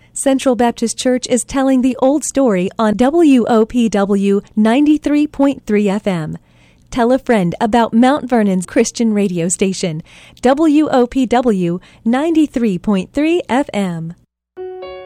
Central Baptist Church is telling the old story on WOPW 93.3 FM. Tell a friend about Mount Vernon's Christian radio station, WOPW 93.3 FM.